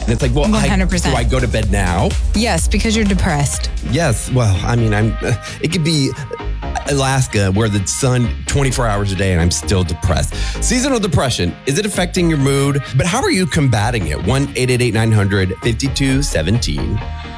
And it's like, well, 100%. do I go to bed now? Yes, because you're depressed. Yes. Well, I mean, it could be Alaska where the sun 24 hours a day and I'm still depressed. Seasonal depression, is it affecting your mood? But how are you combating it? 1-888-900-5217.